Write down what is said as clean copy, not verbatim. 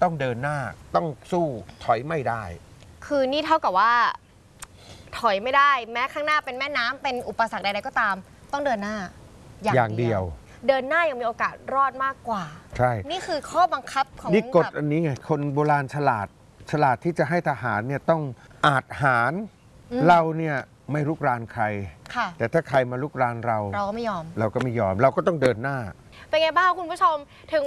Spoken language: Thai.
ต้องเดินหน้าต้องสู้ถอยไม่ได้คือนี่เท่ากับว่าถอยไม่ได้แม้ข้างหน้าเป็นแม่น้ำเป็นอุปสรรคใดๆก็ตามต้องเดินหน้าอย่างเดียวเดินหน้ายังมีโอกาสรอดมากกว่าใช่นี่คือข้อบังคับของนี่กฎอันนี้ไงคนโบราณฉลาดที่จะให้ทหารเนี่ยต้องอาจหารเราเนี่ยไม่ลุกรานใครแต่ถ้าใครมาลุกรานเราก็ไม่ยอมเราก็ต้องเดินหน้าเป็นไงบ้างคุณผู้ชมถึง